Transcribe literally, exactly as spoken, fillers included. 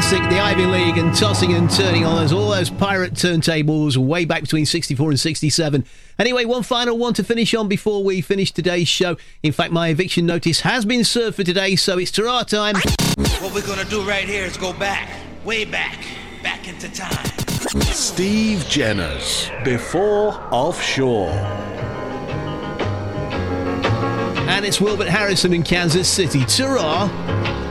classic, the Ivy League, and tossing and turning on those, all those pirate turntables way back between sixty-four and sixty-seven. Anyway, one final one to finish on before we finish today's show. In fact, my eviction notice has been served for today, so it's ta-ra time. What we're gonna do right here is go back, way back, back into time. Steve Jenner's Before Offshore. And it's Wilbert Harrison in Kansas City. Ta-ra.